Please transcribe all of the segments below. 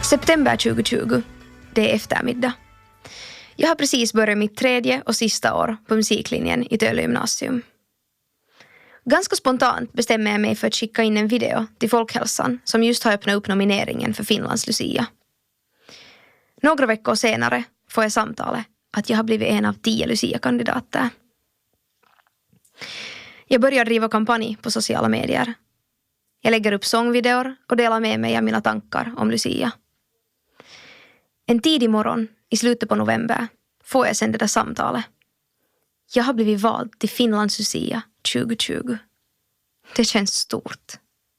September 2020, det är eftermiddag. Jag har precis börjat mitt 3:e och sista år på musiklinjen i Töle gymnasium. Ganska spontant bestämmer jag mig för att skicka in en video till Folkhälsan som just har öppnat upp nomineringen för Finlands Lucia. Några veckor senare får jag samtalet att jag har blivit en av 10 Lucia-kandidater. Jag börjar driva kampanj på sociala medier. Jag lägger upp sångvideor och delar med mig av mina tankar om Lucia. En tidig morgon i slutet på november får jag sedan det där samtalet. Jag har blivit vald till Finlands Lucia 2020. Det känns stort.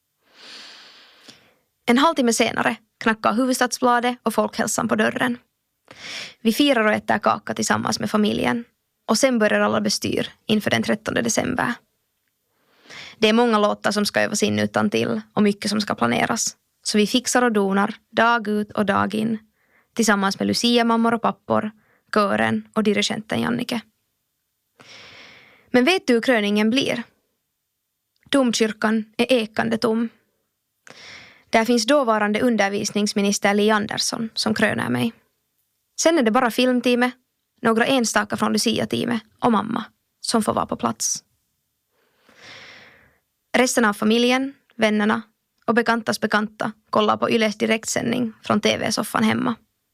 En halvtimme senare knackar Hufvudstadsbladet och Folkhälsan på dörren. Vi firar och äter kaka tillsammans med familjen. Och sen börjar alla bestyr inför den 13 december. Det är många låtar som ska övas in utan till och mycket som ska planeras. Så vi fixar och donar dag ut och dag in. Tillsammans med Lucia-mammor och pappor, kören och dirigenten Jannike. Men vet du hur kröningen blir? Domkyrkan är ekande tom. Där finns dåvarande undervisningsminister Li Andersson som krönar mig. Sen är det bara filmteamet, några enstaka från Lucia-teamet och mamma som får vara på plats. Resten av familjen, vännerna och bekantas bekanta kollar på Yles direktsändning från TV-soffan hemma.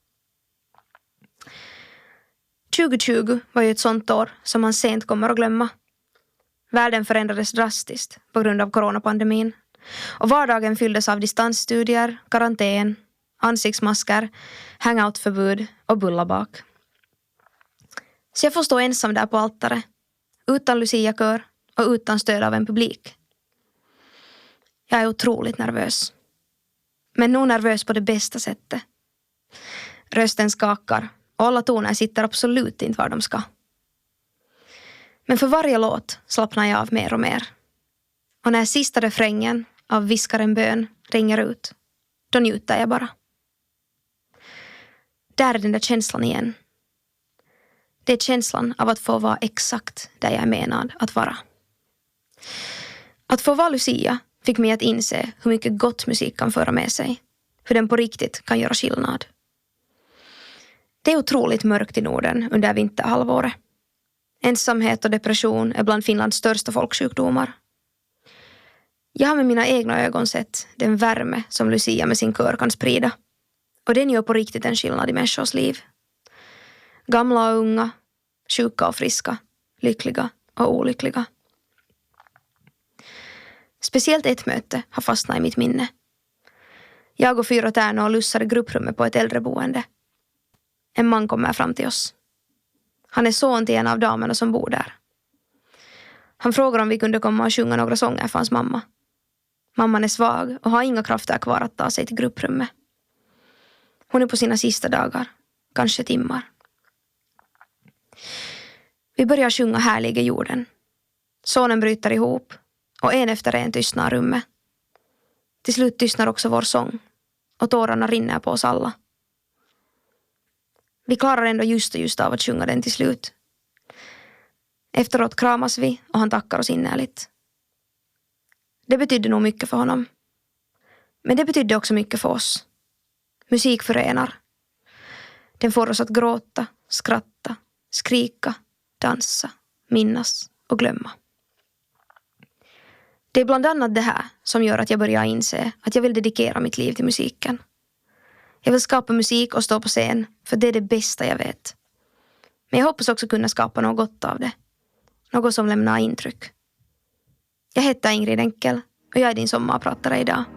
2020 var ju ett sånt år som man sent kommer att glömma. Världen förändrades drastiskt på grund av coronapandemin. Och vardagen fylldes av distansstudier, karantän, ansiktsmasker, hangoutförbud och bullabak. Så jag får stå ensam där på altaret, utan Lucia-kör och utan stöd av en publik. Jag är otroligt nervös. Men nog nervös på det bästa sättet. Rösten skakar och alla toner sitter absolut inte var de ska. Men för varje låt slappnar jag av mer och mer. Och när sista refrängen av Viskaren bön ringer ut, då njuter jag bara. Där är den där känslan igen. Det är känslan av att få vara exakt där jag är menad att vara. Att få vara Lucia fick mig att inse hur mycket gott musik kan föra med sig. Hur den på riktigt kan göra skillnad. Det är otroligt mörkt i Norden under vinterhalvåret. Ensamhet och depression är bland Finlands största folksjukdomar. Jag har med mina egna ögon sett den värme som Lucia med sin kör kan sprida. Och den gör på riktigt en skillnad i människors liv. Gamla och unga, sjuka och friska, lyckliga och olyckliga. Speciellt ett möte har fastnat i mitt minne. Jag och 4 tärnor lussade grupprummet på ett äldreboende. En man kommer fram till oss. Han är son till en av damerna som bor där. Han frågar om vi kunde komma och sjunga några sånger för hans mamma. Mamman är svag och har inga krafter kvar att ta sig till grupprummet. Hon är på sina sista dagar, kanske timmar. Vi börjar sjunga Härliga jorden. Sonen bryter ihop och en efter en tystnar rummet. Till slut tystnar också vår sång och tårarna rinner på oss alla. Vi klarar ändå just av att sjunga den till slut. Efteråt kramas vi och han tackar oss innerligt. Det betydde nog mycket för honom. Men det betydde också mycket för oss. Musik förenar. Den får oss att gråta, skratta, skrika, dansa, minnas och glömma. Det är bland annat det här som gör att jag börjar inse att jag vill dedikera mitt liv till musiken. Jag vill skapa musik och stå på scen, för det är det bästa jag vet. Men jag hoppas också kunna skapa något gott av det. Något som lämnar intryck. Jag heter Ingrid Enkel och jag är din sommarpratare idag.